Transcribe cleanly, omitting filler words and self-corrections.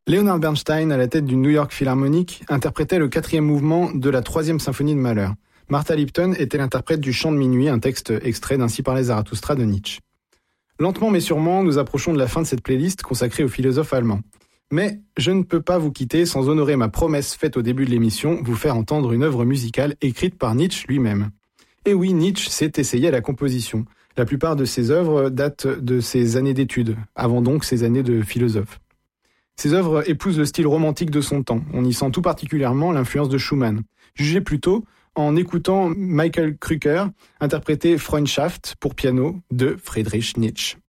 Leonard Bernstein, à la tête du New York Philharmonic, interprétait le 4e mouvement de la 3e symphonie de Mahler. Martha Lipton était l'interprète du Chant de minuit, un texte extrait d'Ainsi parlait Zarathustra de Nietzsche. Lentement mais sûrement, nous approchons de la fin de cette playlist consacrée au philosophe allemand. Mais je ne peux pas vous quitter sans honorer ma promesse faite au début de l'émission, vous faire entendre une œuvre musicale écrite par Nietzsche lui-même. Et oui, Nietzsche s'est essayé à la composition. La plupart de ses œuvres datent de ses années d'études, avant donc ses années de philosophe. Ses œuvres épousent le style romantique de son temps. On y sent tout particulièrement l'influence de Schumann. Jugez plutôt en écoutant Michael Krücker interpréter Freundschaft pour piano de Friedrich Nietzsche.